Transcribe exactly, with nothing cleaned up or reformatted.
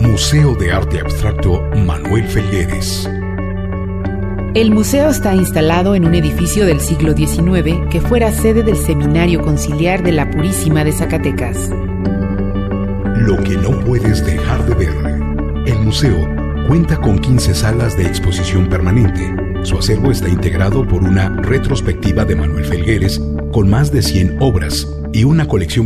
Museo de Arte Abstracto Manuel Felgueres. El museo está instalado en un edificio del siglo diecinueve que fuera sede del Seminario Conciliar de la Purísima de Zacatecas. Lo que no puedes dejar de ver. El museo cuenta con quince salas de exposición permanente. Su acervo está integrado por una retrospectiva de Manuel Felgueres con más de cien obras y una colección